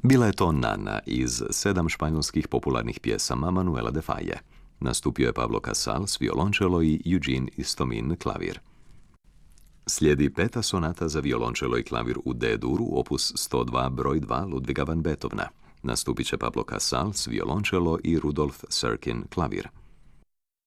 Bila je to Nana iz 7 španjolskih popularnih pjesama Manuela de Falle. Nastupio je Pablo Casals, violončelo i Eugene Istomin, klavir. Slijedi 5. sonata za violončelo i klavir u D-duru, opus 102 broj 2 Ludviga van Beethovena. Nastupit će Pablo Casals, violončelo i Rudolf Serkin, klavir.